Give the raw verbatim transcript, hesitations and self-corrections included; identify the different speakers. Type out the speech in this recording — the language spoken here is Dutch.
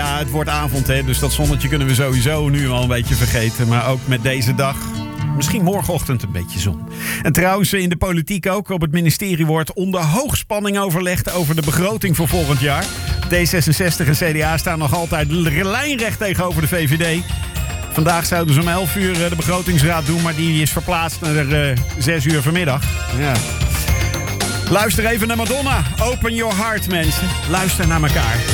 Speaker 1: ja, het wordt avond, hè, dus dat zonnetje kunnen we sowieso nu al een beetje vergeten. Maar ook met deze dag, misschien morgenochtend een beetje zon. En trouwens, in de politiek ook. Op het ministerie wordt onder hoogspanning overlegd over de begroting voor volgend jaar. D zesenzestig en C D A staan nog altijd lijnrecht tegenover de V V D. Vandaag zouden ze om elf uur de begrotingsraad doen, maar die is verplaatst naar uh, zes uur vanmiddag. Ja. Luister even naar Madonna. Open your heart, mensen. Luister naar elkaar.